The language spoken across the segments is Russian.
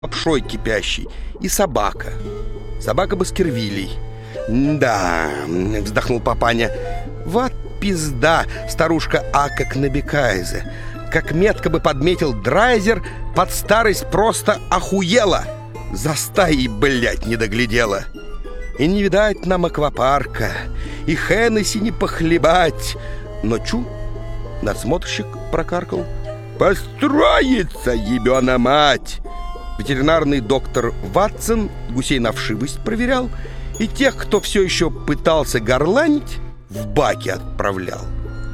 лапшой кипящей и собака. Собака Баскервилей. «Да», — вздохнул папаня, — «вот пизда, старушка Ака Кнабекайзе. Как метко бы подметил Драйзер, под старость просто охуела. За стаей, блядь, не доглядела. И не видать нам аквапарка, и Хеннесси не похлебать». Но чу, надсмотрщик прокаркал: «Построится, ебена мать!» Ветеринарный доктор Ватсон гусей на вшивость проверял, и тех, кто все еще пытался горланить, в баки отправлял.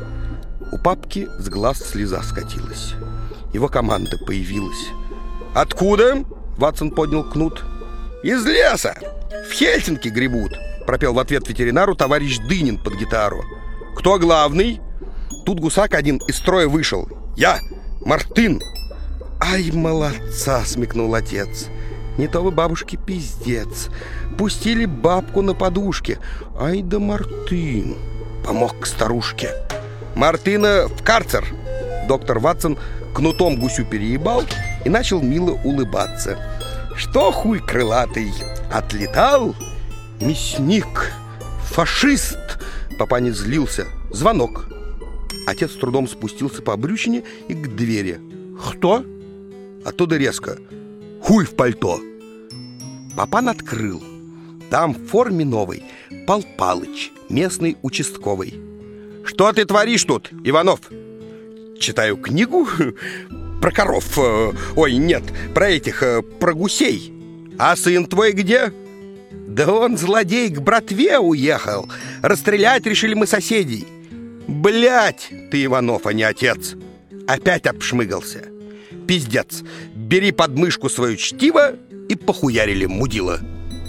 У папки с глаз слеза скатилась. Его команда появилась. «Откуда?» — Ватсон поднял кнут. «Из леса! В Хельсинки гребут!» — пропел в ответ ветеринару товарищ Дынин под гитару. «Кто главный?» Тут гусак один из строя вышел. «Я, Мартын!» «Ай, молодца!» — смекнул отец. «Не то вы бабушке пиздец. Пустили бабку на подушке. Ай да Мартын!» Помог к старушке. «Мартына в карцер!» Доктор Ватсон кнутом гусю переебал и начал мило улыбаться. «Что, хуй крылатый, отлетал?» «Мясник! Фашист!» Папаня злился. Звонок. Отец с трудом спустился по обрючине и к двери. «Кто?» Оттуда резко: «Хуй в пальто!» Папан открыл. Там в форме новой Пал Палыч, местный участковый. «Что ты творишь тут, Иванов?» «Читаю книгу про коров. Ой, нет, про этих, про гусей». «А сын твой где?» «Да он, злодей, к братве уехал. Расстрелять решили мы соседей». «Блядь, ты, Иванов, а не отец!» Опять обшмыгался. «Пиздец, бери под мышку свое чтиво» и похуярили мудила.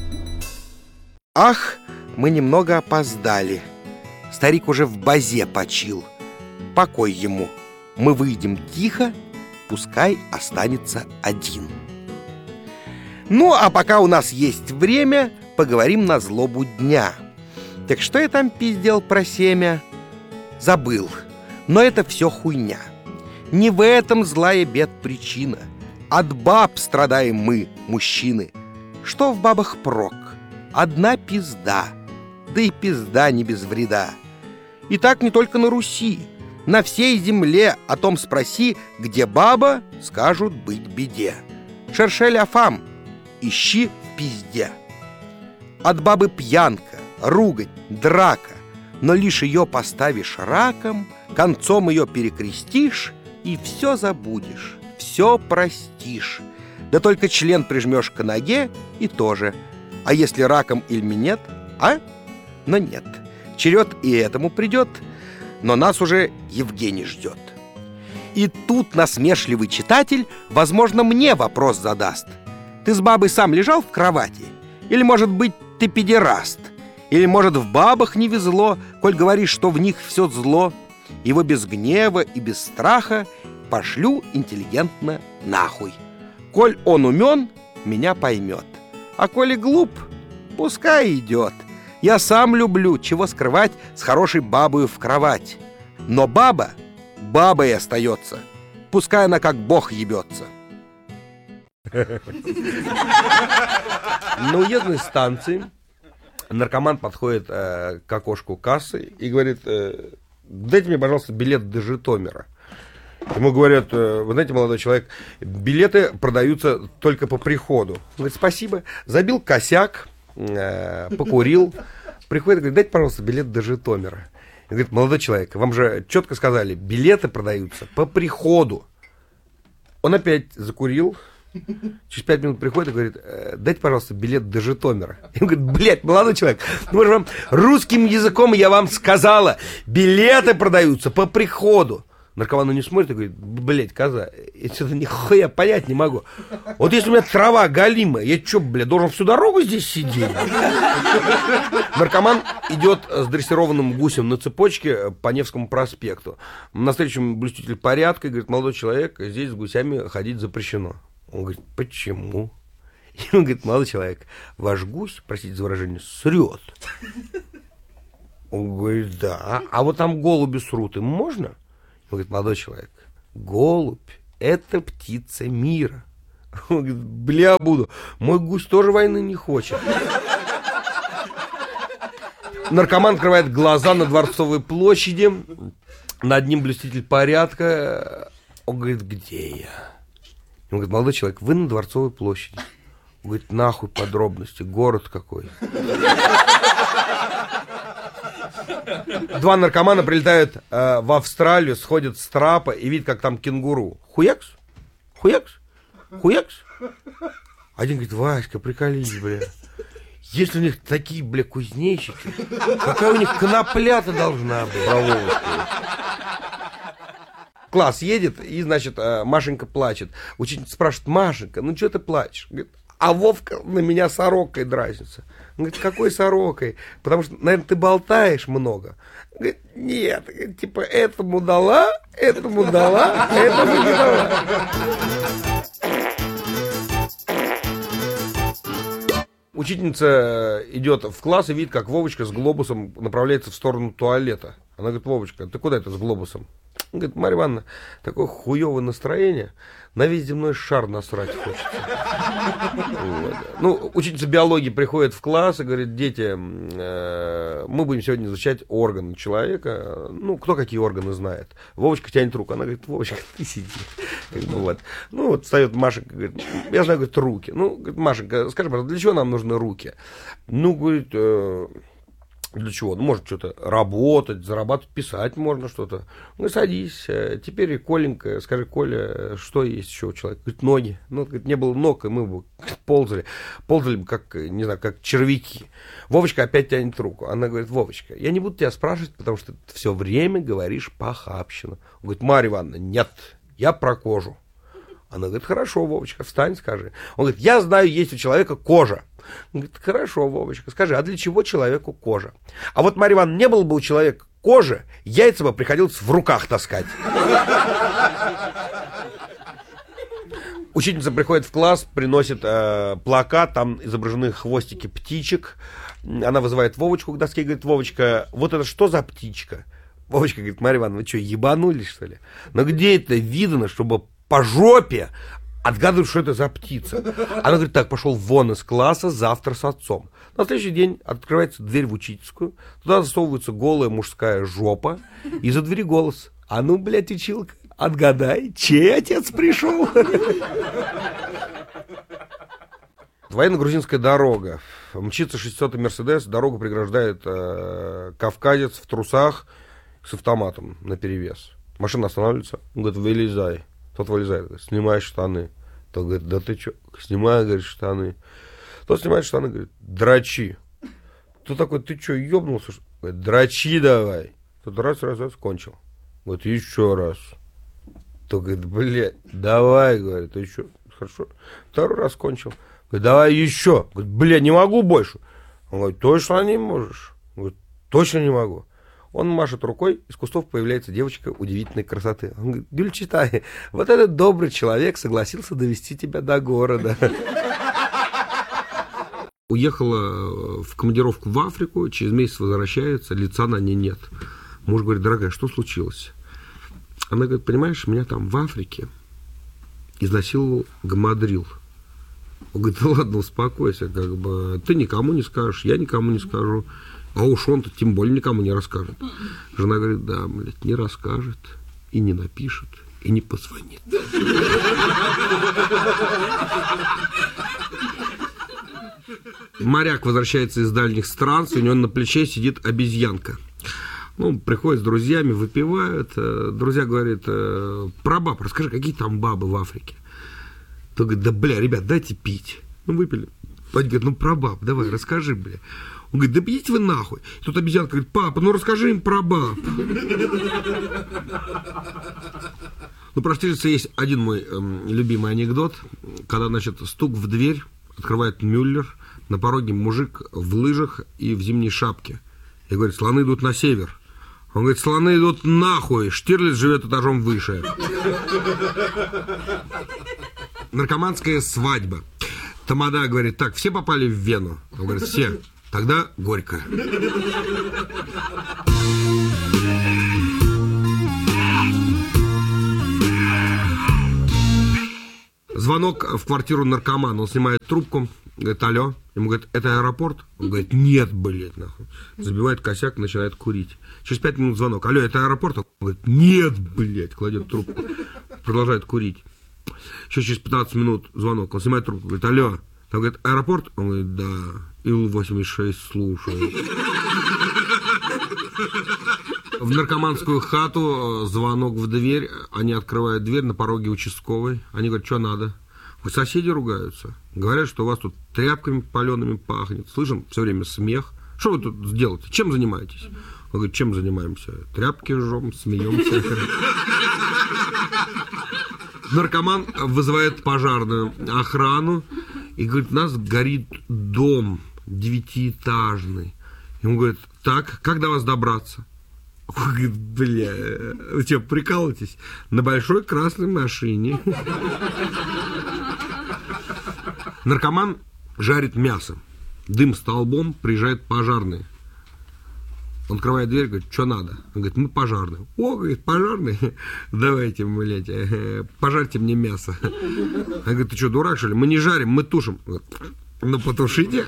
Ах, мы немного опоздали. Старик уже в базе почил. Покой ему. Мы выйдем тихо, пускай останется один. Ну, а пока у нас есть время, поговорим на злобу дня. Так что я там пиздел про семя? Забыл. Но это все хуйня. Не в этом злая бед причина. От баб страдаем мы, мужчины. Что в бабах прок? Одна пизда. Да и пизда не без вреда. И так не только на Руси. На всей земле о том спроси, где баба, скажут быть беде. Шершель афам, ищи в пизде. От бабы пьянка, ругань, драка. Но лишь ее поставишь раком, концом ее перекрестишь, и все забудешь, все простишь. Да только член прижмешь к ноге, и тоже. А если раком или нет, а? Но нет, черед и этому придет, но нас уже Евгений ждет. И тут насмешливый читатель, возможно, мне вопрос задаст. Ты с бабой сам лежал в кровати? Или, может быть, ты педераст? Или, может, в бабах не везло, коль говоришь, что в них все зло? Его без гнева и без страха пошлю интеллигентно нахуй. Коль он умен, меня поймет. А коли глуп, пускай идет. Я сам люблю, чего скрывать, с хорошей бабою в кровать. Но баба бабой остается. Пускай она как бог ебется. На уездной станции наркоман подходит к окошку кассы и говорит: «Дайте мне, пожалуйста, билет до Житомира». Ему говорят: «Вы знаете, молодой человек, билеты продаются только по приходу». Он говорит: «Спасибо». Забил косяк, покурил. Приходит и говорит: «Дайте, пожалуйста, билет до Житомира». Он говорит: «Молодой человек, вам же четко сказали, билеты продаются по приходу». Он опять закурил. Через 5 минут приходит и говорит: «Дайте, пожалуйста, билет до Житомира». И он говорит: «Блядь, молодой человек, ну же вам русским языком я вам сказала, билеты продаются по приходу». Наркоман не смотрит и говорит: «Блядь, коза, я что-то нихуя понять не могу. Вот если у меня трава галимая, я что, блядь, должен всю дорогу здесь сидеть?» Наркоман идет с дрессированным гусем на цепочке по Невскому проспекту. Навстречу блюститель порядка и говорит: «Молодой человек, здесь с гусями ходить запрещено». Он говорит: «Почему?» И он говорит: «Молодой человек, ваш гусь, простите за выражение, срет». Он говорит: «Да, а вот там голуби срут, им можно?» Он говорит: «Молодой человек, голубь — это птица мира. Он говорит, бля, буду. Мой гусь тоже войны не хочет. Наркоман открывает глаза на Дворцовой площади. Над ним блюститель порядка. Он говорит, где я? Он говорит, молодой человек, вы на Дворцовой площади. Он говорит, нахуй подробности, город какой. Два наркомана прилетают в Австралию, сходят с трапа и видят, как там кенгуру. Хуякс, хуякс, хуякс. Один говорит, Васька, приколись, бля. Если у них такие, бля, кузнечики, какая у них конопля-то должна быть? Класс едет, и, значит, Машенька плачет. Учительница спрашивает, Машенька, ну что ты плачешь? Говорит, а Вовка на меня сорокой дразнится. Он говорит, какой сорокой? Потому что, наверное, ты болтаешь много. Он говорит, нет, типа, этому дала, этому дала, этому не дала. Учительница идет в класс и видит, как Вовочка с глобусом направляется в сторону туалета. Она говорит, Вовочка, ты куда это с глобусом? Он говорит, Марья Ивановна, такое хуевое настроение, на весь земной шар насрать хочется. Вот. Ну, учительница биологии приходит в класс и говорит, дети, мы будем сегодня изучать органы человека. Ну, кто какие органы знает. Вовочка тянет руку. Она говорит, Вовочка, ты сиди. Вот. Ну, вот встает Машенька, говорит, я знаю, говорит, руки. Ну, говорит, Машенька, скажи, пожалуйста, для чего нам нужны руки? Ну, говорит, для чего? Ну, может, что-то работать, зарабатывать, писать можно что-то. Ну, садись. Теперь, Коленька, скажи, Коля, что есть еще у человека? Говорит, ноги. Ну, говорит, не было ног, и мы бы ползали. Ползали бы, как, не знаю, как червяки. Вовочка опять тянет руку. Она говорит, Вовочка, я не буду тебя спрашивать, потому что ты все время говоришь похабщину. Он говорит, Марья Ивановна, нет, я про кожу. Она говорит, хорошо, Вовочка, встань, скажи. Он говорит, я знаю, есть у человека кожа. Он говорит, хорошо, Вовочка, скажи, а для чего человеку кожа? А вот, Марья Ивановна, не было бы у человека кожи, яйца бы приходилось в руках таскать. Учительница приходит в класс, приносит плакат, там изображены хвостики птичек. Она вызывает Вовочку к доске и говорит, Вовочка, вот это что за птичка? Вовочка говорит, Марья Ивановна, вы что, ебанулись, что ли? Ну где это видно, чтобы по жопе отгадывают, что это за птица? Она говорит, так, пошел вон из класса, завтра с отцом. На следующий день открывается дверь в учительскую, туда засовывается голая мужская жопа, и за двери голос, а ну, блядь, училка, отгадай, чей отец пришел? Военно-грузинская дорога. Мчится 600-й Мерседес, дорогу преграждает кавказец в трусах с автоматом наперевес. Машина останавливается, он говорит, вылезай. Тот вылезает, говорит, снимай штаны. Тот говорит, да ты что? Снимай, говорит, штаны. Тот снимает штаны, говорит, дрочи. Тот такой, ты что, ебнулся? Говорит, дрочи давай. Тот раз, кончил. Говорит, еще раз. Тот говорит, блядь, давай, говорит, еще. Хорошо. Второй раз кончил. Говорит, давай еще. Говорит, блядь, не могу больше. Он говорит, точно не можешь? Говорит, точно не могу. Он машет рукой, из кустов появляется девочка удивительной красоты. Он говорит, Гюльчатай, вот этот добрый человек согласился довести тебя до города. Уехала в командировку в Африку, через месяц возвращается, лица на ней нет. Муж говорит, дорогая, что случилось? Она говорит, понимаешь, меня там в Африке изнасиловал гамадрил. Он говорит, да ладно, успокойся, как бы, ты никому не скажешь, я никому не скажу. А уж он-то тем более никому не расскажет. Жена говорит, да, блядь, не расскажет, и не напишет, и не позвонит. Моряк возвращается из дальних стран, у него на плече сидит обезьянка. Ну, приходят с друзьями, выпивают. Друзья говорят, прабаб, расскажи, какие там бабы в Африке? Тот говорит, да, бля, ребят, дайте пить. Ну, выпили. Папа говорит, ну, прабаб, давай, расскажи, бля. Он говорит, да идите вы нахуй. И тут обезьянка говорит, папа, ну расскажи им про баб. Ну, про Штирлица есть один мой любимый анекдот. Когда, значит, стук в дверь, открывает Мюллер, на пороге мужик в лыжах и в зимней шапке. И говорит, слоны идут на север. Он говорит, слоны идут нахуй, Штирлиц живет этажом выше. Наркоманская свадьба. Тамада говорит, так, все попали в Вену? Он говорит, все. Тогда горько. Звонок в квартиру наркомана. Он снимает трубку, говорит, алло. Ему говорит, это аэропорт? Он говорит, нет, блядь, нахуй. Забивает косяк, начинает курить. Через 5 минут звонок. Алло, это аэропорт? Он говорит, нет, блядь, кладет трубку. Продолжает курить. Еще через 15 минут звонок. Он снимает трубку, говорит, алло. Там говорит, аэропорт? Он говорит, да. Ил-86, слушаю. В наркоманскую хату звонок в дверь. Они открывают дверь, на пороге участковый. Они говорят, что надо? Вы соседи ругаются. Говорят, что у вас тут тряпками палеными пахнет. Слышим все время смех. Что вы тут делаете? Чем занимаетесь? Он говорит, чем занимаемся? Тряпки жжем, смеемся. Наркоман вызывает пожарную охрану и говорит, у нас горит дом 9-этажный. Ему говорят, так, как до вас добраться? Он говорит, бля, вы что, прикалываетесь? На большой красной машине. Наркоман жарит мясо. Дым столбом, приезжает пожарный. Он открывает дверь, говорит, что надо? Он говорит, мы пожарные. О, говорит, пожарные? Давайте, блядь, пожарьте мне мясо. Он говорит, ты что, дурак, что ли? Мы не жарим, мы тушим. Ну, потушите.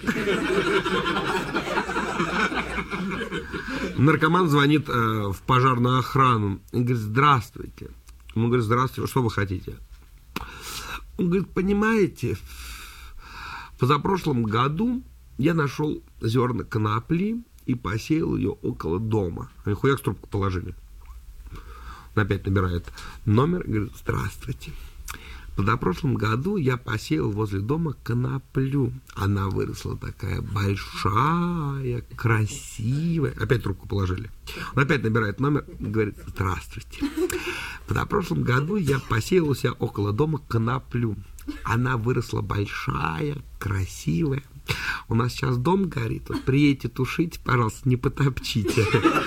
Наркоман звонит в пожарную охрану. Он говорит, здравствуйте. Он говорит, здравствуйте, что вы хотите? Он говорит, понимаете, в позапрошлом году я нашел зерна конопли и посеял ее около дома. Они хуяк трубку положили. Он опять набирает номер и говорит, здравствуйте. В позапрошлом году я посеял возле дома коноплю. Она выросла такая большая, красивая. Опять трубку положили. Он опять набирает номер и говорит, здравствуйте. В позапрошлом году я посеял у себя около дома коноплю. Она выросла большая, красивая. У нас сейчас дом горит. Вот приедете тушить, пожалуйста, не потопчите.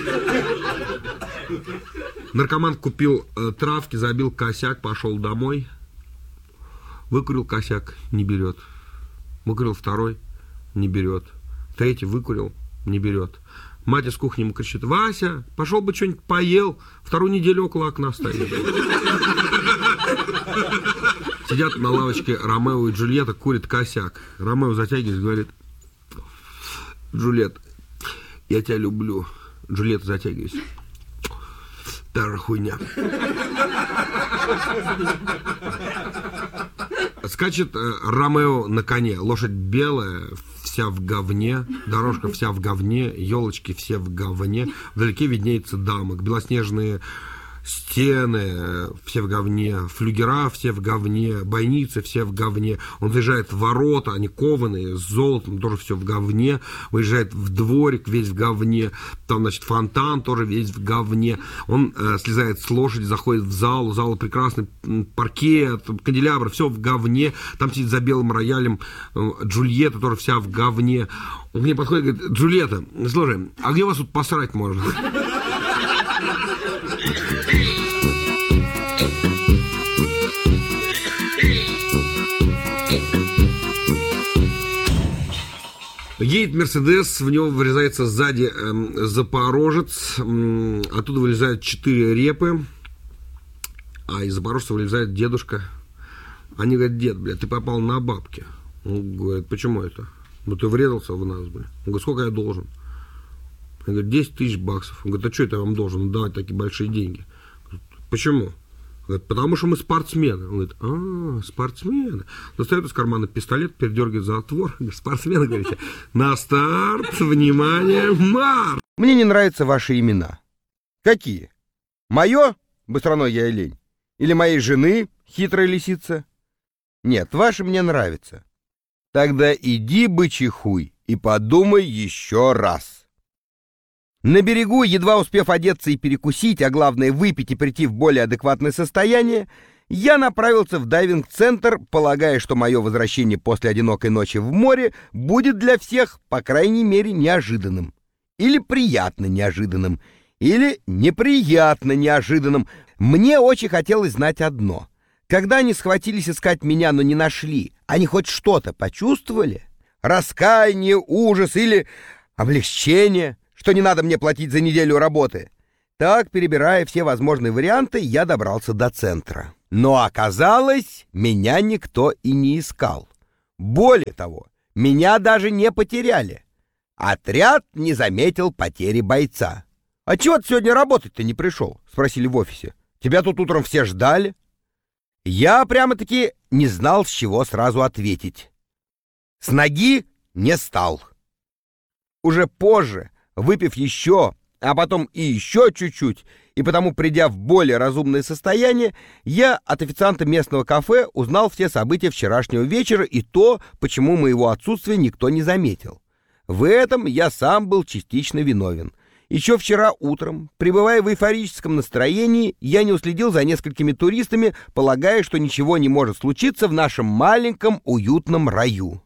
Наркоман купил травки, забил косяк, пошел домой. Выкурил косяк, не берет. Выкурил второй, не берет. Третий выкурил, не берет. Мать из кухни ему кричит, Вася, пошел бы что-нибудь поел. Вторую неделю около окна стоит. Сидят на лавочке Ромео и Джульетта, курит косяк. Ромео затягивается, говорит, Джульетта, я тебя люблю. Джульетта затягивается. Та же хуйня. Скачет Ромео на коне. Лошадь белая, вся в говне. Дорожка вся в говне. Елочки все в говне. Вдалеке виднеется замок. Белоснежные стены все в говне, флюгера все в говне, бойницы все в говне. Он заезжает в ворота, они кованые, с золотом, тоже все в говне. Выезжает в дворик, весь в говне. Там, значит, фонтан тоже весь в говне. Он слезает с лошади, заходит в зал. У зала прекрасный паркет, канделябр, все в говне. Там сидит за белым роялем Джульетта, тоже вся в говне. Он к ней подходит и говорит, Джульетта, слушай, а где вас тут посрать можно? Едет Мерседес, в него вырезается сзади запорожец, оттуда вылезают 4 репы, а из запорожца вылезает дедушка. Они говорят, дед, блядь, ты попал на бабки. Он говорит, почему это? Ну ты врезался в нас, блядь. Он говорит, сколько я должен? Он говорит, 10 тысяч баксов. Он говорит, а что это я вам должен давать такие большие деньги? Говорит, почему? Говорит, потому что мы спортсмены. Он говорит, спортсмены. Достает из кармана пистолет, передергивает затвор. Спортсмены, говорите, на старт, внимание, марш! Мне не нравятся ваши имена. Какие? Мое, быстроногий олень? Или моей жены, хитрая лисица? Нет, ваши мне нравятся. Тогда иди, бычий хуй, и подумай еще раз. На берегу, едва успев одеться и перекусить, а главное выпить и прийти в более адекватное состояние, я направился в дайвинг-центр, полагая, что мое возвращение после одинокой ночи в море будет для всех, по крайней мере, неожиданным. Или приятно неожиданным. Или неприятно неожиданным. Мне очень хотелось знать одно. Когда они схватились искать меня, но не нашли, они хоть что-то почувствовали? Раскаяние, ужас или облегчение, что не надо мне платить за неделю работы? Так, перебирая все возможные варианты, я добрался до центра. Но оказалось, меня никто и не искал. Более того, меня даже не потеряли. Отряд не заметил потери бойца. «А чего ты сегодня работать-то не пришел?» — спросили в офисе. «Тебя тут утром все ждали». Я прямо-таки не знал, с чего сразу ответить. С ноги не стал. Уже позже, выпив еще, а потом и еще чуть-чуть, и потому придя в более разумное состояние, я от официанта местного кафе узнал все события вчерашнего вечера и то, почему моего отсутствия никто не заметил. В этом я сам был частично виновен. Еще вчера утром, пребывая в эйфорическом настроении, я не уследил за несколькими туристами, полагая, что ничего не может случиться в нашем маленьком уютном раю.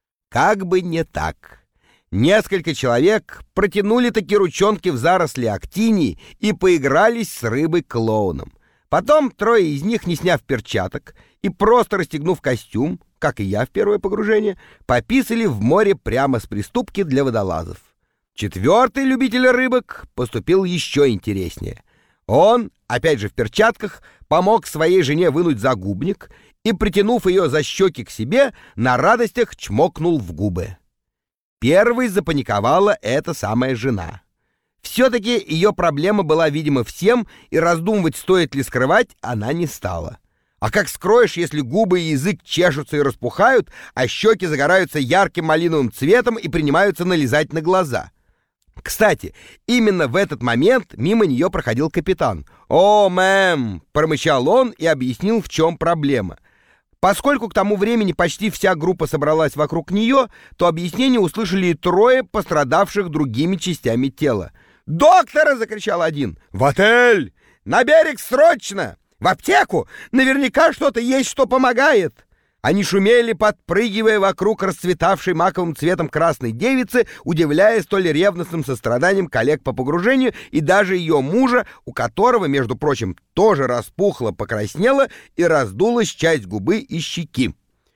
Как бы не так. Несколько человек протянули такие ручонки в заросли актинии и поигрались с рыбой-клоуном. Потом трое из них, не сняв перчаток и просто расстегнув костюм, как и я в первое погружение, пописали в море прямо с приступки для водолазов. Четвертый любитель рыбок поступил еще интереснее. Он, опять же в перчатках, помог своей жене вынуть загубник и, притянув ее за щеки к себе, на радостях чмокнул в губы. Первой запаниковала эта самая жена. Все-таки ее проблема была видима всем, и раздумывать, стоит ли скрывать, она не стала. А как скроешь, если губы и язык чешутся и распухают, а щеки загораются ярким малиновым цветом и принимаются налезать на глаза? Кстати, именно в этот момент мимо нее проходил капитан. «О, мэм!» — промычал он и объяснил, в чем проблема. Поскольку к тому времени почти вся группа собралась вокруг нее, то объяснение услышали и трое пострадавших другими частями тела. «Доктора!» — закричал один. «В отель! На берег срочно! В аптеку! Наверняка что-то есть, что помогает!» Они шумели, подпрыгивая вокруг расцветавшей маковым цветом красной девицы, удивляя столь ревностным состраданием коллег по погружению и даже ее мужа, у которого, между прочим, тоже распухло, покраснело и раздулась часть губы и щеки.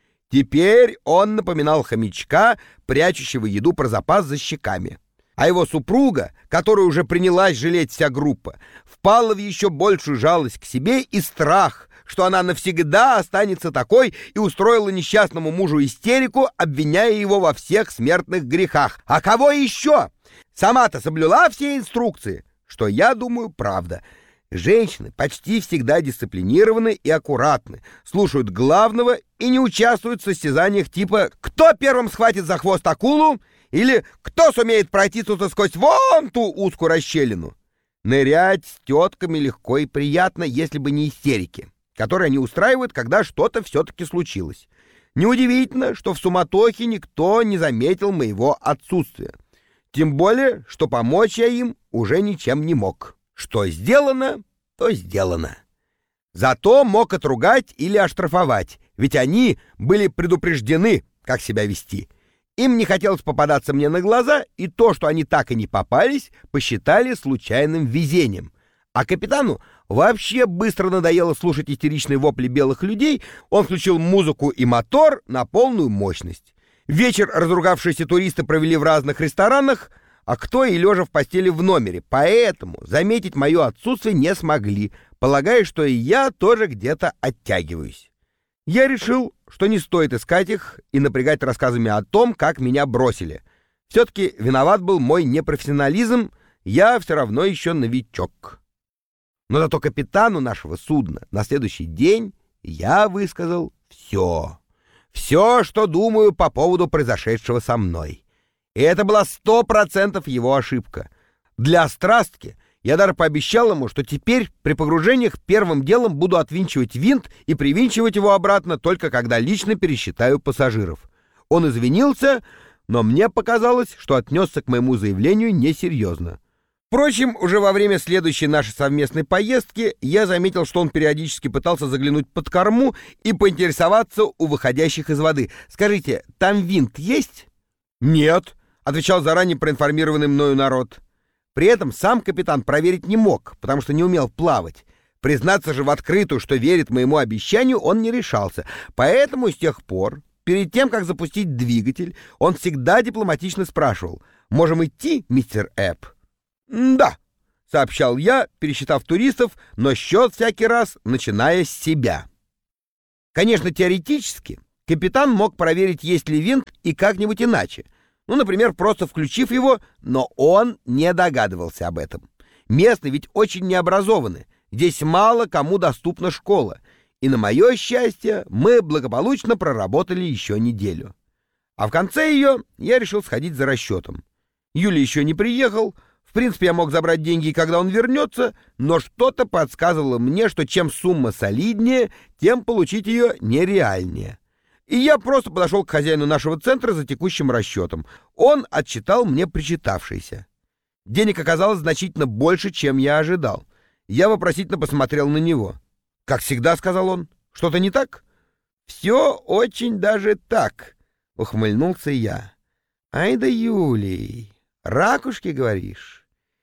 Теперь он напоминал хомячка, прячущего еду про запас за щеками. А его супруга, которую уже принялась жалеть вся группа, впала в еще большую жалость к себе и страх, что она навсегда останется такой, и устроила несчастному мужу истерику, обвиняя его во всех смертных грехах. А кого еще? Сама-то соблюла все инструкции, что, я думаю, правда. Женщины почти всегда дисциплинированы и аккуратны, слушают главного и не участвуют в состязаниях типа «Кто первым схватит за хвост акулу?» или «Кто сумеет протиснуться сквозь вон ту узкую расщелину?» Нырять с тетками легко и приятно, если бы не истерики, которые они устраивают, когда что-то все-таки случилось. Неудивительно, что в суматохе никто не заметил моего отсутствия. Тем более, что помочь я им уже ничем не мог. Что сделано, то сделано. Зато мог отругать или оштрафовать, ведь они были предупреждены, как себя вести. Им не хотелось попадаться мне на глаза, и то, что они так и не попались, посчитали случайным везением. А капитану вообще быстро надоело слушать истеричные вопли белых людей, он включил музыку и мотор на полную мощность. Вечер разругавшиеся туристы провели в разных ресторанах, а кто и лежа в постели в номере, поэтому заметить мое отсутствие не смогли, полагая, что и я тоже где-то оттягиваюсь. Я решил, что не стоит искать их и напрягать рассказами о том, как меня бросили. Все-таки виноват был мой непрофессионализм, я все равно еще новичок. Но зато капитану нашего судна на следующий день я высказал все. Все, что думаю по поводу произошедшего со мной. И это была 100% его ошибка. Для острастки я даже пообещал ему, что теперь при погружениях первым делом буду отвинчивать винт и привинчивать его обратно только когда лично пересчитаю пассажиров. Он извинился, но мне показалось, что отнесся к моему заявлению несерьезно. Впрочем, уже во время следующей нашей совместной поездки я заметил, что он периодически пытался заглянуть под корму и поинтересоваться у выходящих из воды. «Скажите, там винт есть?» «Нет», — отвечал заранее проинформированный мною народ. При этом сам капитан проверить не мог, потому что не умел плавать. Признаться же в открытую, что верит моему обещанию, он не решался. Поэтому с тех пор, перед тем, как запустить двигатель, он всегда дипломатично спрашивал: «Можем идти, мистер Эпп?» «Да», — сообщал я, пересчитав туристов, но счет всякий раз начиная с себя. Конечно, теоретически капитан мог проверить, есть ли винт, и как-нибудь иначе. Ну, например, просто включив его, но он не догадывался об этом. Местные ведь очень необразованы, здесь мало кому доступна школа, и, на мое счастье, мы благополучно проработали еще неделю. А в конце ее я решил сходить за расчетом. Юля еще не приехал. В принципе, я мог забрать деньги, когда он вернется, но что-то подсказывало мне, что чем сумма солиднее, тем получить ее нереальнее. И я просто подошел к хозяину нашего центра за текущим расчетом. Он отчитал мне причитавшееся. Денег оказалось значительно больше, чем я ожидал. Я вопросительно посмотрел на него. «Как всегда», — сказал он, — «что-то не так?» «Все очень даже так», — ухмыльнулся я. «Ай да Юлий, ракушки, говоришь?»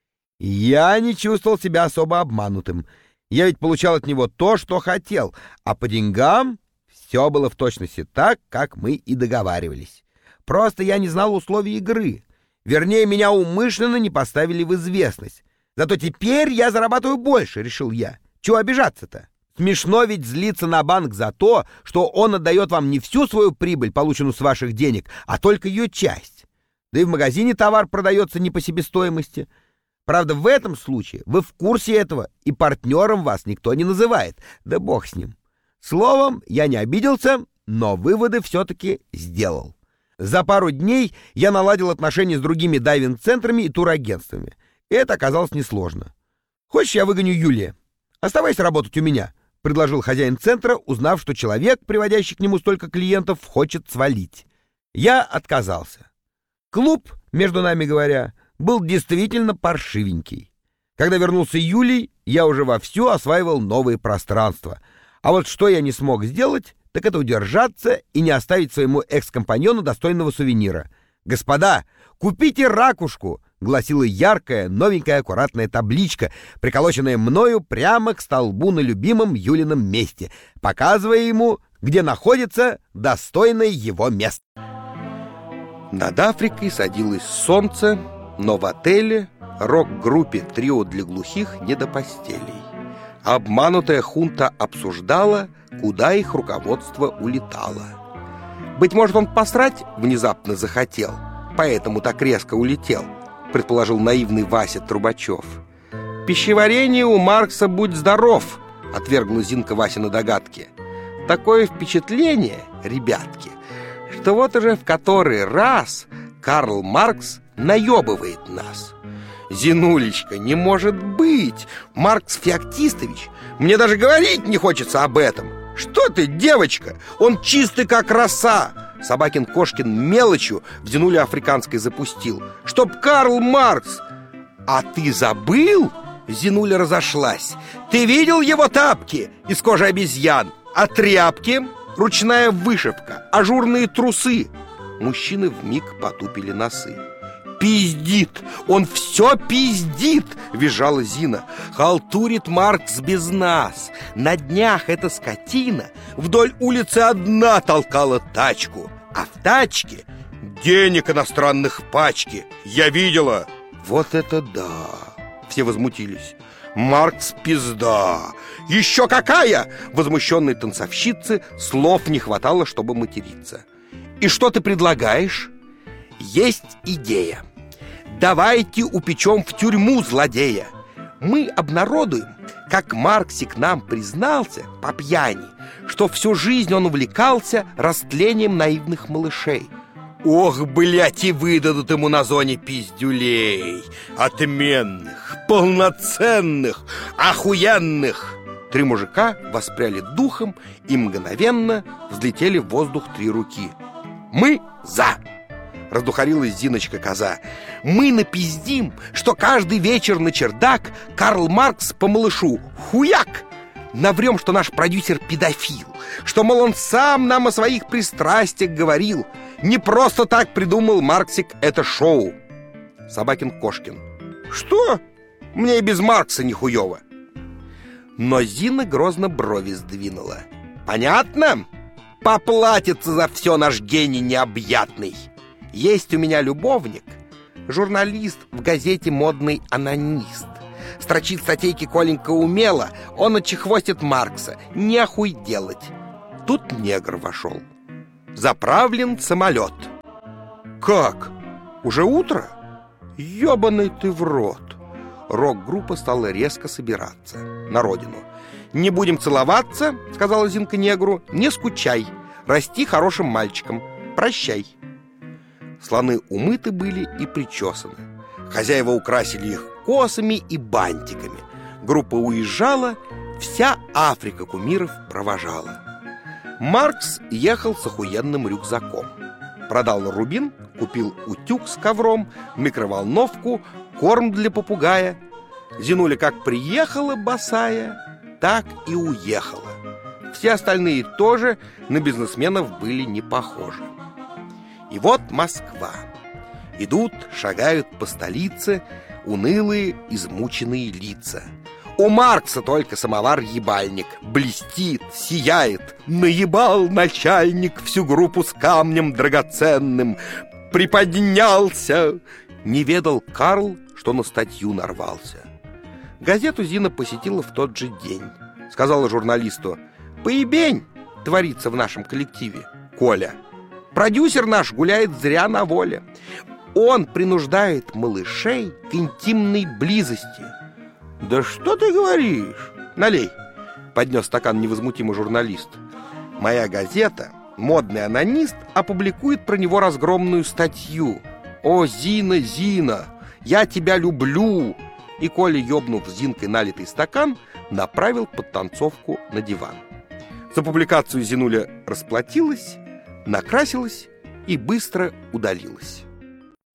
Я не чувствовал себя особо обманутым. Я ведь получал от него то, что хотел, а по деньгам все было в точности так, как мы и договаривались. Просто я не знал условий игры. Вернее, меня умышленно не поставили в известность. Зато теперь я зарабатываю больше, решил я. Чего обижаться-то? Смешно ведь злиться на банк за то, что он отдает вам не всю свою прибыль, полученную с ваших денег, а только ее часть. Да и в магазине товар продается не по себестоимости. Правда, в этом случае вы в курсе этого, и партнером вас никто не называет. Да бог с ним. Словом, я не обиделся, но выводы все-таки сделал. За пару дней я наладил отношения с другими дайвинг-центрами и турагентствами. И это оказалось несложно. «Хочешь, я выгоню Юлия? Оставайся работать у меня», — предложил хозяин центра, узнав, что человек, приводящий к нему столько клиентов, хочет свалить. Я отказался. Клуб, между нами говоря, был действительно паршивенький. Когда вернулся Юлий, я уже вовсю осваивал новые пространства. А вот что я не смог сделать, так это удержаться и не оставить своему экс-компаньону достойного сувенира. «Господа, купите ракушку!» — гласила яркая, новенькая, аккуратная табличка, приколоченная мною прямо к столбу на любимом Юлином месте, показывая ему, где находится достойное его место. Над Африкой садилось солнце, но в отеле рок-группе «Трио для глухих» не до постелей. Обманутая хунта обсуждала, куда их руководство улетало. Быть может, он посрать внезапно захотел, поэтому так резко улетел, предположил наивный Вася Трубачев. «Пищеварение у Маркса, будь здоров», — отвергла Зинка Васины догадки. «Такое впечатление, ребятки, что вот уже в который раз Карл Маркс наебывает нас». «Зинулечка, не может быть! Маркс Феоктистович, мне даже говорить не хочется об этом! Что ты, девочка? Он чистый, как роса!» Собакин-Кошкин мелочью в Зинуле Африканской запустил. «Чтоб Карл Маркс!» «А ты забыл?» Зинуля разошлась. «Ты видел его тапки из кожи обезьян? А тряпки? Ручная вышивка, ажурные трусы!» Мужчины вмиг потупили носы. «Пиздит! Он все пиздит!» — визжала Зина. «Халтурит Маркс без нас! На днях эта скотина вдоль улицы одна толкала тачку, а в тачке денег иностранных пачки! Я видела!» «Вот это да!» — все возмутились. «Маркс пизда! Еще какая!» Возмущенной танцовщице слов не хватало, чтобы материться. «И что ты предлагаешь?» «Есть идея. Давайте упечем в тюрьму злодея. Мы обнародуем, как Марксик нам признался по пьяни, что всю жизнь он увлекался растлением наивных малышей. Ох, блядь, и выдадут ему на зоне пиздюлей. Отменных, полноценных, охуенных!» 3 мужика воспряли духом и мгновенно взлетели в воздух 3 руки. «Мы за!» — раздухарилась Зиночка-коза. «Мы напиздим, что каждый вечер на чердак Карл Маркс по малышу хуяк! Наврем, что наш продюсер педофил, что, мол, он сам нам о своих пристрастиях говорил. Не просто так придумал Марксик это шоу». Собакин-Кошкин: «Что? Мне и без Маркса нихуево». Но Зина грозно брови сдвинула. «Понятно? Поплатится за все наш гений необъятный. Есть у меня любовник, журналист в газете «Модный анонист». Строчить статейки Коленька умело, он отчехвостит Маркса. Нехуй делать. Тут негр вошел. Заправлен самолет. Как? Уже утро? Ёбаный ты в рот. Рок-группа стала резко собираться на родину. «Не будем целоваться», — сказала Зинка негру. «Не скучай, расти хорошим мальчиком. Прощай». Слоны умыты были и причесаны. Хозяева украсили их косами и бантиками. Группа уезжала, вся Африка кумиров провожала. Маркс ехал с охуенным рюкзаком. Продал рубин, купил утюг с ковром, микроволновку, корм для попугая. Зинуля как приехала босая, так и уехала. Все остальные тоже на бизнесменов были не похожи. И вот Москва. Идут, шагают по столице унылые, измученные лица. У Маркса только самовар-ебальник. Блестит, сияет. Наебал начальник всю группу с камнем драгоценным. Приподнялся. Не ведал Карл, что на статью нарвался. Газету Зина посетила в тот же день. Сказала журналисту: «Поебень творится в нашем коллективе, Коля. Продюсер наш гуляет зря на воле. Он принуждает малышей к интимной близости». «Да что ты говоришь? Налей», — поднес стакан невозмутимый журналист. «Моя газета, модный анонист, опубликует про него разгромную статью. О, Зина, Зина, я тебя люблю!» И Коля, ёбнув Зинкой налитый стакан, направил подтанцовку на диван. За публикацию Зинуля расплатилась, накрасилась и быстро удалилась.